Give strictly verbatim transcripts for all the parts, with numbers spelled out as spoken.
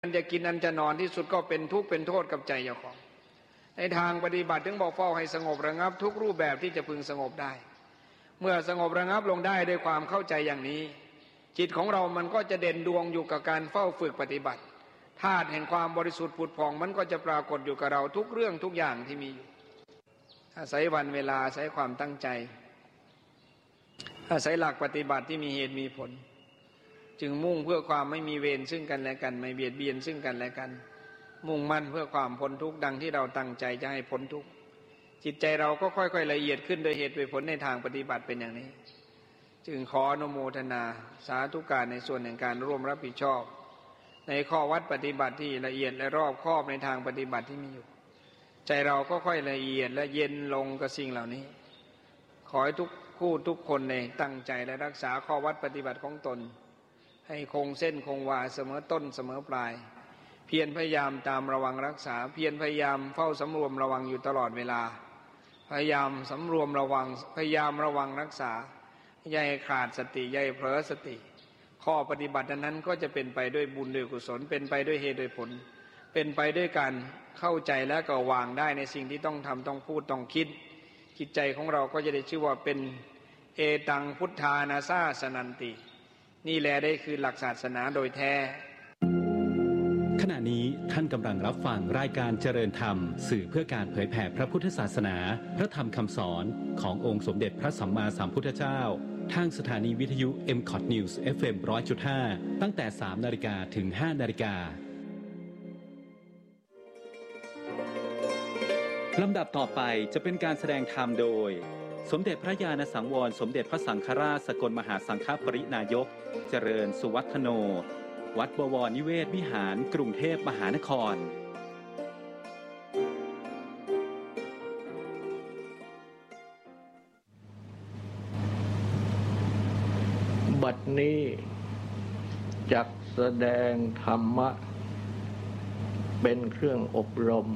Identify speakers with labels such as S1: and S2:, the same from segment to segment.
S1: อันจะกินอันจะนอนที่สุดก็เป็นทุกข์เป็นโทษกับใจเจ้าของในทางปฏิบัติถึงบอกเฝ้าให้สงบระงับทุกรูปแบบที่จะพึงสงบได้เมื่อสงบระงับลงได้ด้วยความเข้าใจอย่างนี้จิตของเรามันก็จะเด่นดวงอยู่กับการเฝ้าฝึกปฏิบัติธาตุแห่งความบริสุทธิ์ผุดผ่องมันก็จะปรากฏอยู่กับเราทุกเรื่องทุกอย่างที่มีอยู่อาศัยวันเวลาอาศัยความตั้งใจอาศัยหลักปฏิบัติที่มีเหตุมีผลจึงมุ่งเพื่อความไม่มีเวรซึ่งกันและกันไม่เบียดเบียนซึ่งกันและกันมุ่งมั่นเพื่อความพ้นทุกข์ดังที่เราตั้งใจจะให้พ้นทุกข์จิตใจเราก็ค่อยๆละเอียดขึ้นโดยเหตุโดยผลในทางปฏิบัติเป็นอย่างนี้จึงขออนุโมทนาสาธุการในส่วนแห่งการร่วมรับผิดชอบในข้อวัดปฏิบัติที่ละเอียดและรอบคอบในทางปฏิบัติที่มีอยู่ใจเราก็ค่อยละเอียดและเย็นลงกับสิ่งเหล่านี้ขอให้ทุกคู่ทุกคนในตั้งใจและรักษาข้อวัดปฏิบัติของตนให้คงเส้นคงวาเสมอต้นเสมอปลายเพียรพยายามตามระวังรักษาเพียรพยายามเฝ้าสำรวมระวังอยู่ตลอดเวลาพยายามสำรวมระวังพยายามระวังรักษาอย่าให้ขาดสติอย่าให้เผลอสติข้อปฏิบัตินั้นก็จะเป็นไปด้วยบุญด้วยกุศลเป็นไปด้วยเหตุด้วยผลเป็นไปด้วยการเข้าใจและก็วางได้ในสิ่งที่ต้องทำต้องพูดต้องคิดจิตใจของเราก็จะได้ชื่อว่าเป็นเอตังพุทธานาซาสนันตินี่แหละได้คือหลักศาสนาโดยแท้
S2: ขณะนี้ท่านกำลังรับฟังรายการเจริญธรรมสื่อเพื่อการเผยแผ่พระพุทธศาสนาพระธรรมคำสอนขององค์สมเด็จพระสัมมาสัมพุทธเจ้าทางสถานีวิทยุ เอ็ม คอท News เอฟ เอ็ม หนึ่งร้อยจุดห้า ตั้งแต่ สามนาฬิกา ถึง ห้านาฬิกาลำดับต่อไปจะเป็นการแสดงธรรมโดยสมเด็จพระญาณสังวรสมเด็จพระสังฆราชสกลมหาสังฆปรินายกเจริญสุวัฒโนวัดบวรนิเวศวิหารกรุงเทพมหานคร
S3: บัดนี้จักแสดงธรรมะเป็นเครื่องอบรม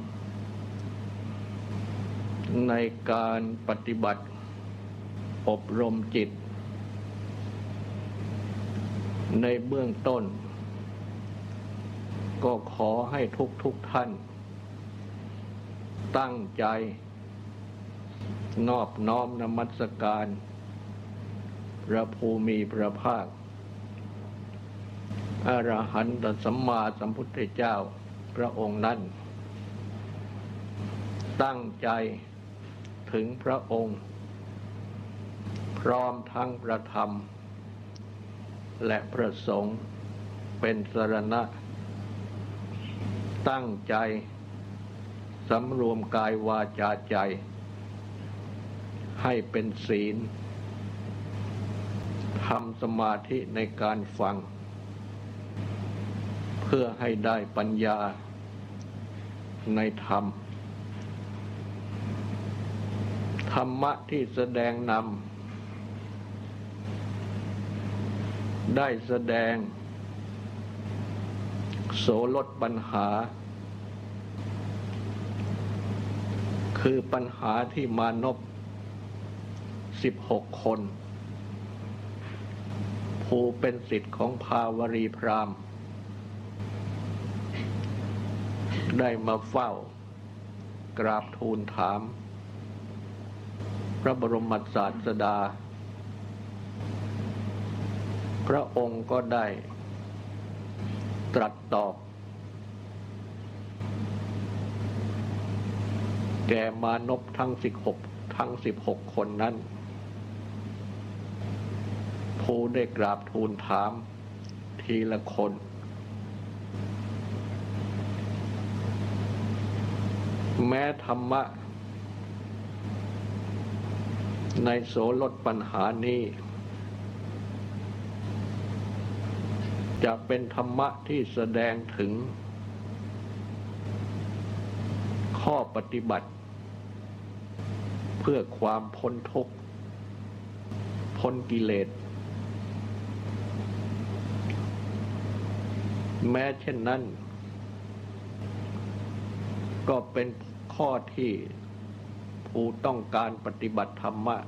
S3: ในการปฏิบัติอบรมจิตในเบื้องต้นก็ขอให้ทุกทุกท่านตั้งใจนอบน้อมนมัสการพระภูมิพระภาคอรหันตสัมมาสัมพุทธเจ้าพระองค์นั้นตั้งใจถึงพระองค์พร้อมทั้งพระธรรมและพระสงฆ์เป็นสรณะตั้งใจสำรวมกายวาจาใจให้เป็นศีลทำสมาธิในการฟังเพื่อให้ได้ปัญญาในธรรมธรรมะที่แสดงนำได้แสดงโสลดปัญหาคือปัญหาที่มานพสิบหกคนผู้เป็นศิษย์ของภาวรีพราหมณ์ได้มาเฝ้ากราบทูลถามพระบรมศาสดาพระองค์ก็ได้ตรัสตอบแก่มานพทั้งสิบหกทั้งสิบหกคนนั้นผู้ได้กราบทูลถามทีละคนแม้ธรรมะในโสลดปัญหานี้จะเป็นธรรมะที่แสดงถึงข้อปฏิบัติเพื่อความพ้นทุกข์พ้นกิเลสแม้เช่นนั้นก็เป็นข้อที่ผู้ต้องการปฏิบัติธรรมะ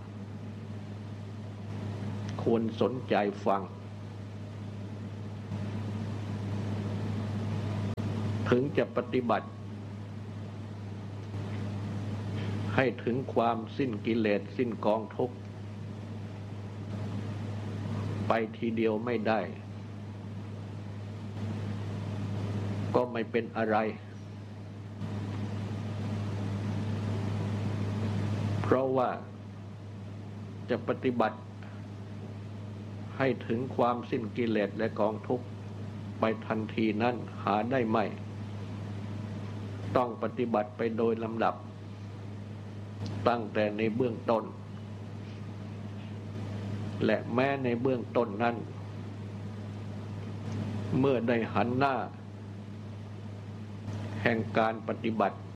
S3: ควรสนใจฟังถึงจะปฏิบัติให้ถึงความสิ้นกิเลสสิ้นกองทุกข์ไปทีเดียวไม่ได้ก็ไม่เป็นอะไรเพราะว่าจะปฏิบัติให้ถึงความสิ้นกิเลสและกองทุกข์ไปทันทีนั้นหาได้ไม่ต้องปฏิบัติไปโดยลำดับตั้งแต่ในเบื้องต้นและแม้ในเบื้องต้นนั้นเมื่อได้หันหน้าแห่งการปฏิบัติ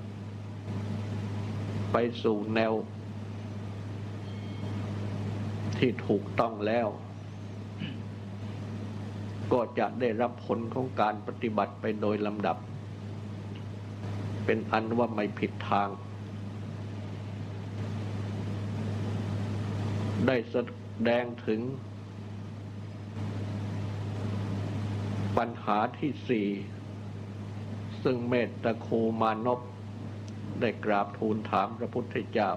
S3: ไปสู่แนวที่ถูกต้องแล้วก็จะได้รับผลของการปฏิบัติไปโดยลำดับเป็นอันว่าไม่ผิดทางได้แสดงถึงปัญหาที่สี่ซึ่งเมตตาคูมานพได้กราบทูลถามพระพุทธเจ้า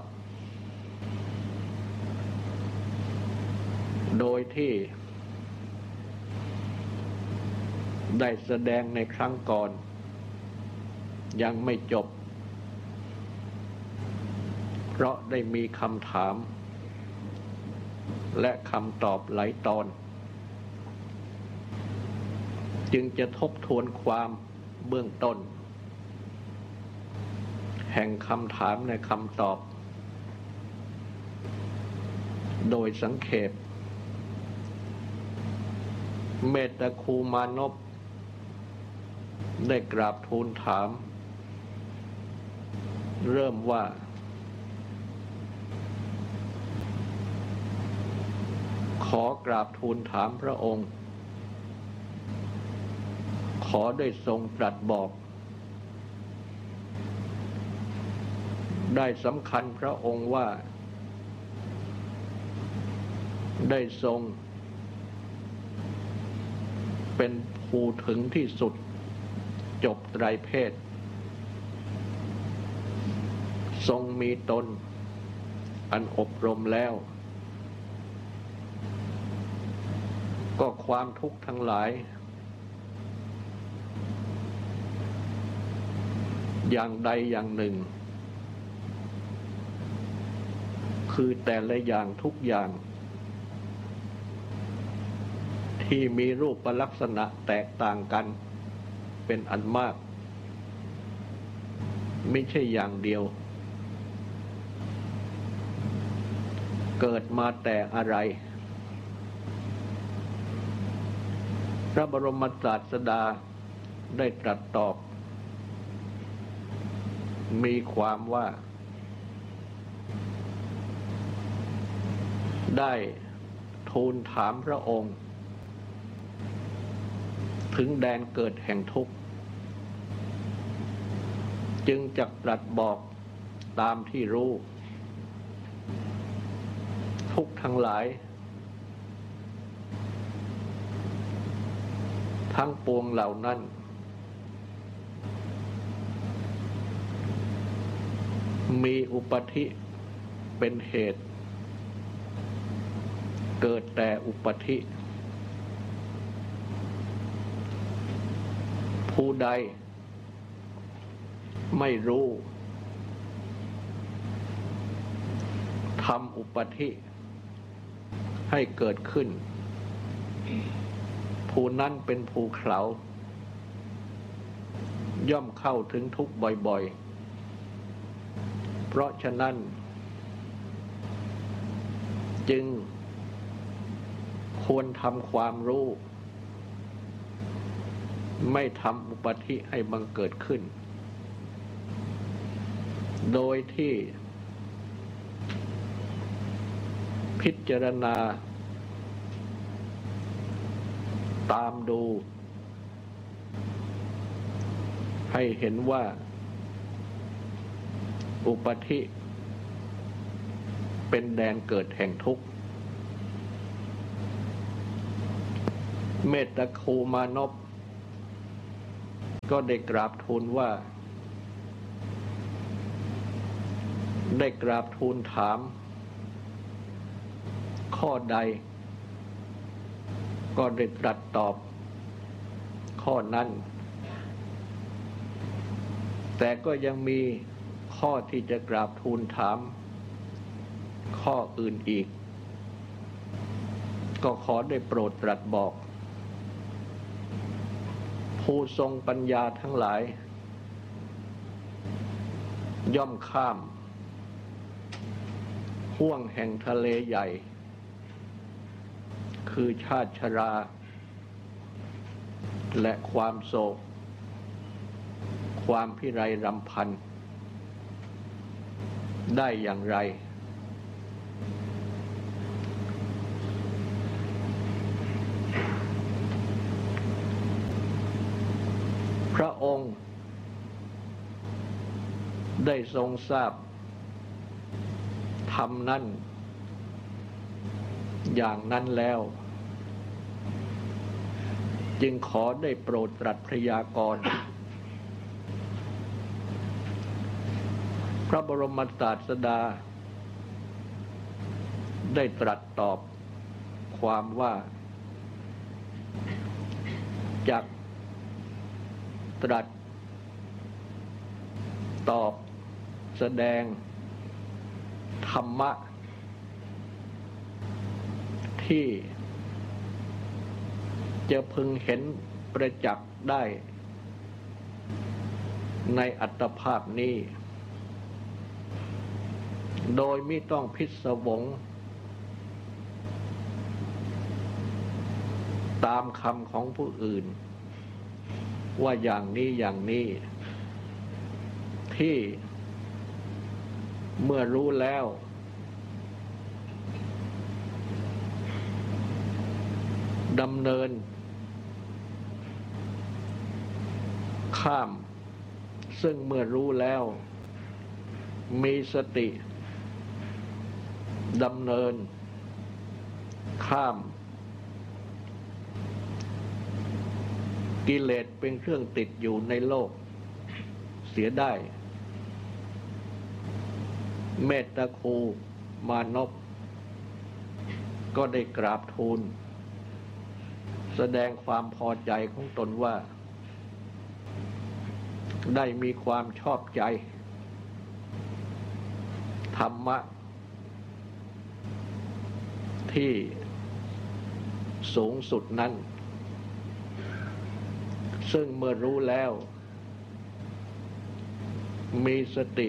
S3: โดยที่ได้แสดงในครั้งก่อนยังไม่จบเพราะได้มีคำถามและคำตอบหลายตอนจึงจะทบทวนความเบื้องต้นแห่งคำถามในคำตอบโดยสังเขปเมตตาคูมานพได้กราบทูลถามเริ่มว่าขอกราบทูลถามพระองค์ขอได้ทรงตรัสบอกได้สำคัญพระองค์ว่าได้ทรงเป็นผู้ถึงที่สุดจบไตรเพศทรงมีตนอันอบรมแล้วก็ความทุกข์ทั้งหลายอย่างใดอย่างหนึ่งคือแต่ละอย่างทุกอย่างที่มีรูปลักษณะแตกต่างกันเป็นอันมากไม่ใช่อย่างเดียวเกิดมาแต่อะไรพระบรมศาสดาได้ตรัสตอบมีความว่าได้ทูลถามพระองค์ถึงแดนเกิดแห่งทุกข์จึงจักตรัสบอกตามที่รู้ทุกข์ทั้งหลายทั้งปวงเหล่านั้นมีอุปธิเป็นเหตุเกิดแต่อุปธิผู้ใดไม่รู้ทำอุปธิให้เกิดขึ้นผู้นั้นเป็นผู้เขลาย่อมเข้าถึงทุกข์บ่อยๆเพราะฉะนั้นจึงควรทำความรู้ไม่ทำอุปธิให้บังเกิดขึ้นโดยที่พิจารณาตามดูให้เห็นว่าอุปธิเป็นแดนเกิดแห่งทุกข์เมตตาคูมานพก็ได้กราบทูลว่าได้กราบทูลถามข้อใดก็ได้ตรัสตอบข้อนั้นแต่ก็ยังมีข้อที่จะกราบทูลถามข้ออื่นอีกก็ขอได้โปรดตรัสบอกผู้ทรงปัญญาทั้งหลายย่อมข้ามห้วงแห่งทะเลใหญ่คือชาติชราและความโศกความพิไรรำพันได้อย่างไรพระองค์ได้ทรงทราบธรรมนั้นอย่างนั้นแล้วจึงขอได้โปรดตรัสพยากรณ์พระบรมศาสดาได้ตรัสตอบความว่าจักตรัสตอบแสดงธรรมะที่จะพึงเห็นประจักษ์ได้ในอัตภาพนี้โดยไม่ต้องพิศวงตามคำของผู้อื่นว่าอย่างนี้อย่างนี้ที่เมื่อรู้แล้วดำเนินข้ามซึ่งเมื่อรู้แล้วมีสติดำเนินข้ามกิเลสเป็นเครื่องติดอยู่ในโลกเสียได้เมตตาคูมานพก็ได้กราบทูลแสดงความพอใจของตนว่าได้มีความชอบใจธรรมะที่สูงสุดนั้นซึ่งเมื่อรู้แล้วมีสติ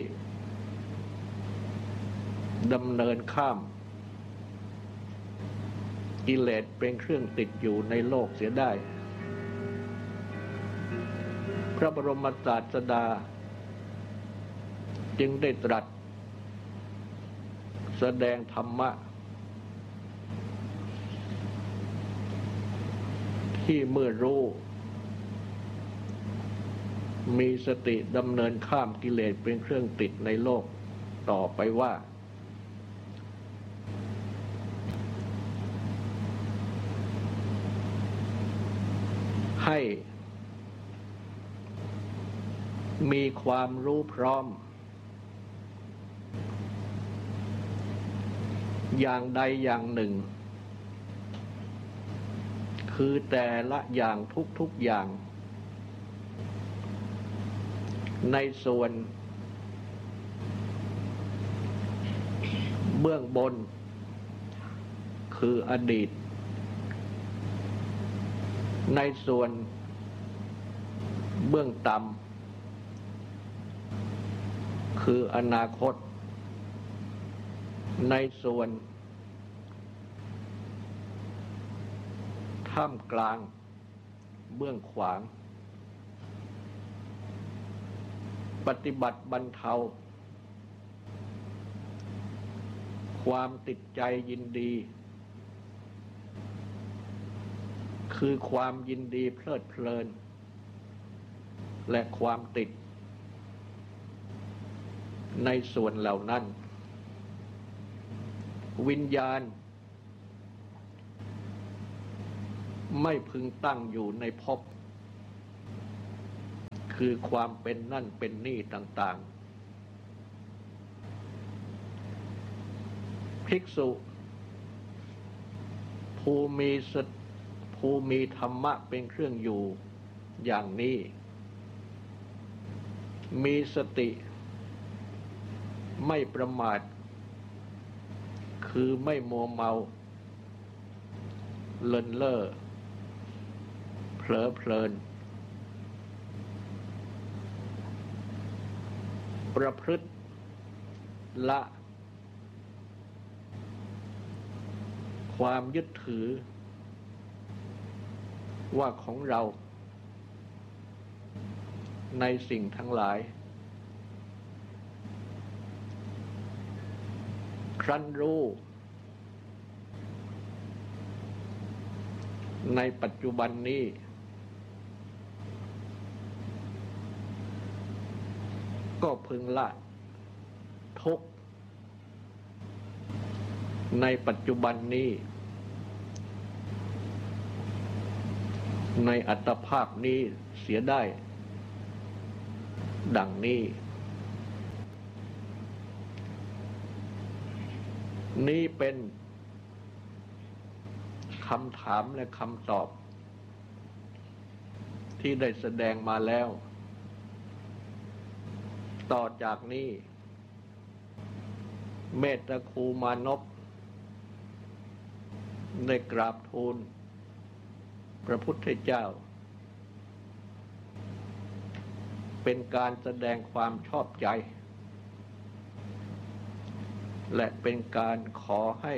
S3: ดำเนินข้ามกิเลสเป็นเครื่องติดอยู่ในโลกเสียได้พระบรมศาสดาจึงได้ตรัสแสดงธรรมะที่เมื่อรู้มีสติดำเนินข้ามกิเลสเป็นเครื่องติดในโลกต่อไปว่าให้มีความรู้พร้อมอย่างใดอย่างหนึ่งคือแต่ละอย่างทุกๆอย่างในส่วนเบื้องบนคืออดีตในส่วนเบื้องต่ำคืออนาคตในส่วนท่ามกลางเบื้องขวางปฏิบัติบรรเทาความติดใจยินดีคือความยินดีเพลิดเพลินและความติดในส่วนเหล่านั้นวิญญาณไม่พึงตั้งอยู่ในภพคือความเป็นนั่นเป็นนี่ต่างๆภิกษุผู้มีสติผู้มีธรรมะเป็นเครื่องอยู่อย่างนี้มีสติไม่ประมาทคือไม่มัวเมาเลินเล่อเผลอเพลินประพฤติละความยึดถือว่าของเราในสิ่งทั้งหลายครั้นรู้ในปัจจุบันนี้ก็พึงละทุกข์ในปัจจุบันนี้ในอัตภาพนี้เสียได้ดังนี้นี่เป็นคำถามและคำตอบที่ได้แสดงมาแล้วต่อจากนี้เมตตาครูมานพได้กราบทูลพระพุทธเจ้าเป็นการแสดงความชอบใจและเป็นการขอให้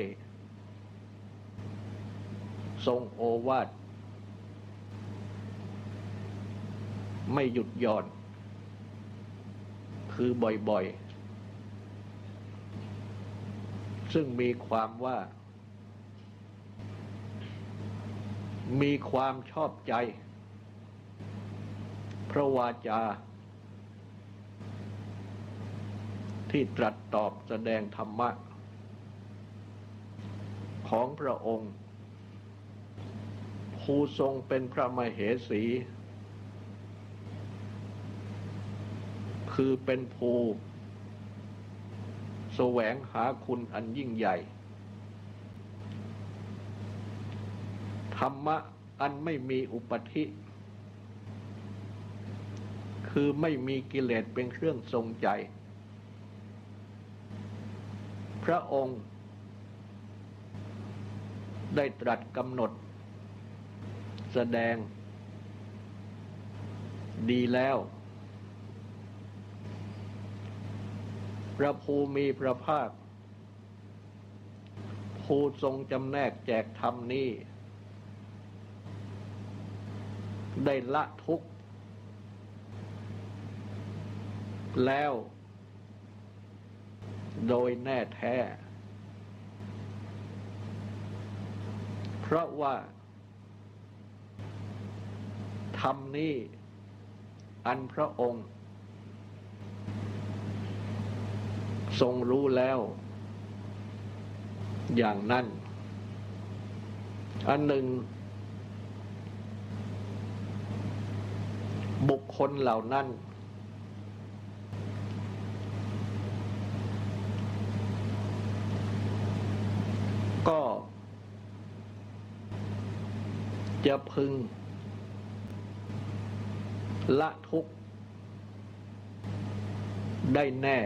S3: ทรงโอวาทไม่หยุดหย่อนคือบ่อยๆซึ่งมีความว่ามีความชอบใจพระวาจาที่ตรัสตอบแสดงธรรมะของพระองค์ผู้ทรงเป็นพระมเหสีคือเป็นผู้แสวงหาคุณอันยิ่งใหญ่ธรรมะอันไม่มีอุปธิคือไม่มีกิเลสเป็นเครื่องทรงใจพระองค์ได้ตรัสกำหนดแสดงดีแล้วพระภูมิพระภาคผู้ทรงจำแนกแจกธรรมนี้ได้ละทุกข์แล้วโดยแน่แท้เพราะว่าธรรมนี้อันพระองค์ทรงรู้แล้วอย่างนั้นอันหนึ่งบุคคลเหล่านั้นก็จะพึงละทุกข์ได้แน่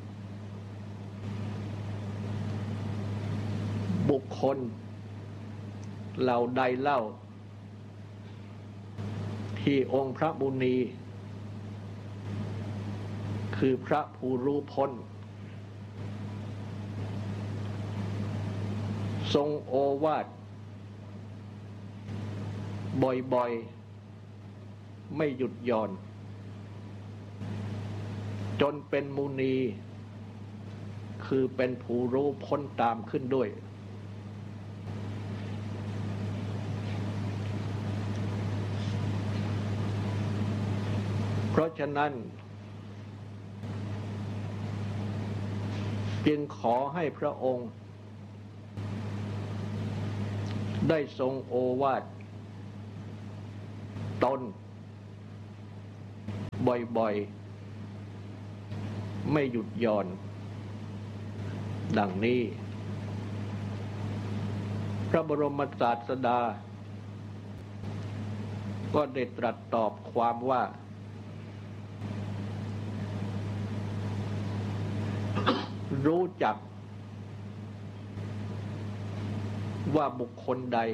S3: บุคคลเหล่าใดเล่าที่องค์พระมุนีคือพระผู้รู้พ้นทรงโอวาทบ่อยๆไม่หยุดหย่อนจนเป็นมุนีคือเป็นผู้รู้พ้นตามขึ้นด้วยเพราะฉะนั้นจึงขอให้พระองค์ได้ทรงโอวาทตนบบ่อยๆไม่หยุดหย่อนดังนี้พระบรมศาสดาก็ได้ตรัสตอบความว่า รู้จักว่าบุคคลใด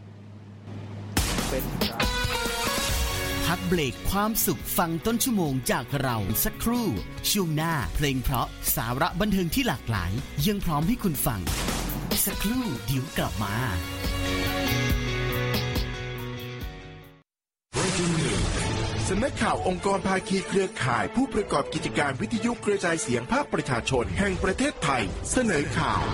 S3: เป็นพระ
S4: พักเบรกความสุขฟังต้นชั่วโมงจากเราสักครู่ช่วงหน้าเพลงเพราะสาระบันเทิงที่หลากหลายยังพร้อมให้คุณฟังสักครู่เดี๋ยวกลับมา
S5: สำนักข่าวองค์กรภาคีเครือข่ายผู้ประกอบกิจการวิทยุกระจายเสียงภาคประชาชนแห่งประเทศไทยเสนอข่าว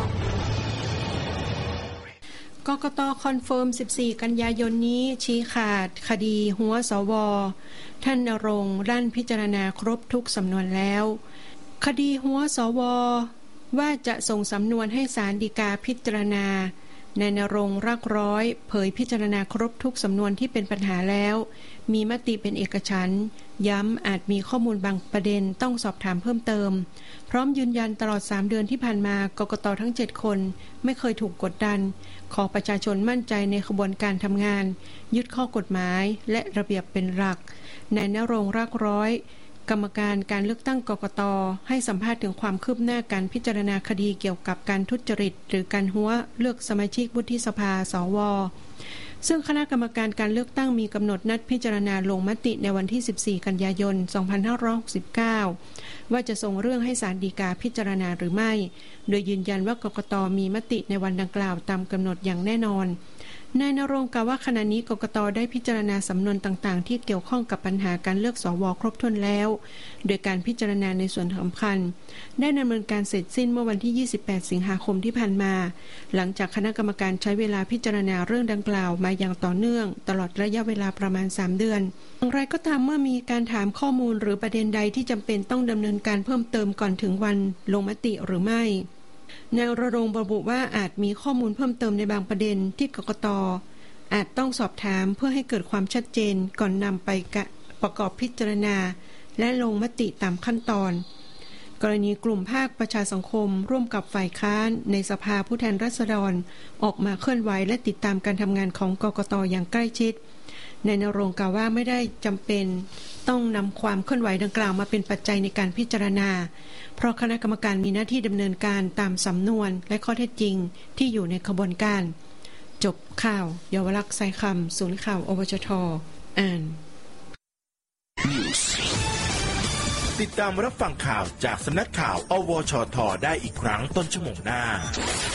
S6: กกต.คอนเฟิร์มสิบสี่กันยายนนี้ชี้ขาดคดีหัวสว.ท่านณรงค์ลั่นพิจารณาครบทุกสำนวนแล้วคดีหัวสว.ว่าจะส่งสำนวนให้ศาลฎีกาพิจารณานายณรงค์รักร้อยเผยพิจารณาครบทุกสำนวนที่เป็นปัญหาแล้วมีมติเป็นเอกฉันท์ย้ำอาจมีข้อมูลบางประเด็นต้องสอบถามเพิ่มเติมพร้อมยืนยันตลอดสามเดือนที่ผ่านมากกต.ทั้งเจ็ดคนไม่เคยถูกกดดันขอประชาชนมั่นใจในกระบวนการทำงานยึดข้อกฎหมายและระเบียบเป็นหลักนายณรงค์รักร้อยกรรมการการเลือกตั้งกกต.ให้สัมภาษณ์ถึงความคืบหน้าการพิจารณาคดีเกี่ยวกับการทุจริตหรือการหัวเลือกสมาชิกวุฒิสภาสว.ซึ่งคณะกรรมการการเลือกตั้งมีกำหนดนัดพิจารณาลงมติในวันที่สิบสี่กันยายนสองพันห้าร้อยหกสิบเก้าว่าจะส่งเรื่องให้ศาลฎีกาพิจารณาหรือไม่โดยยืนยันว่ากกต.มีมติในวันดังกล่าวตามกำหนดอย่างแน่นอนนายณรงค์กล่าวว่าขณะนี้กกต.ได้พิจารณาสำนวนต่างๆที่เกี่ยวข้องกับปัญหาการเลือกสว.ครบถ้วนแล้วโดยการพิจารณาในส่วนสำคัญได้ดำเนินการเสร็จสิ้นเมื่อวันที่ยี่สิบแปดสิงหาคมที่ผ่านมาหลังจากคณะกรรมการใช้เวลาพิจารณาเรื่องดังกล่าวมาอย่างต่อเนื่องตลอดระยะเวลาประมาณสามเดือนอย่างไรก็ตามเมื่อมีการถามข้อมูลหรือประเด็นใดที่จำเป็นต้องดำเนินการเพิ่มเติมก่อนถึงวันลงมติหรือไม่นายณรงค์ระบุว่าอาจมีข้อมูลเพิ่มเติมในบางประเด็นที่กกต.อาจต้องสอบถามเพื่อให้เกิดความชัดเจนก่อนนำไปประกอบพิจารณาและลงมติตามขั้นตอนกรณีกลุ่มภาคประชาสังคมร่วมกับฝ่ายค้านในสภาผู้แทนราษฎรออกมาเคลื่อนไหวและติดตามการทำงานของกกต.อย่างใกล้ชิดนายณรงค์กล่าวว่าไม่ได้จำเป็นต้องนำความเคลื่อนไหวดังกล่าวมาเป็นปัจจัยในการพิจารณาเพราะคณะกรรมการมีหน้าที่ดำเนินการตามสำนวนและข้อเท็จจริงที่อยู่ในกระบวนการจบข่าวเยาวลักษณ์ไซคำศูนย์ข่าวอวชท.อ่าน
S5: ติดตามรับฟังข่าวจากสำนักข่าวอวชท.ได้อีกครั้งต้นชั่วโมงหน้า